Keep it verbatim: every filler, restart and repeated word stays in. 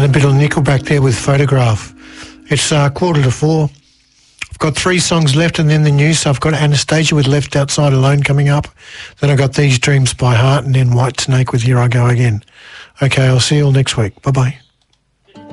and a bit of Nickelback there with Photograph. It's uh, quarter to four. I've got three songs left and then the news. So I've got Anastasia with Left Outside Alone coming up. Then I've got These Dreams by Heart and then White Snake with Here I Go Again. Okay, I'll see you all next week. Bye-bye.